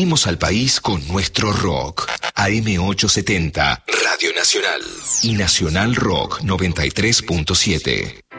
Movemos al país con nuestro rock. AM870, Radio Nacional. Y Nacional Rock 93.7.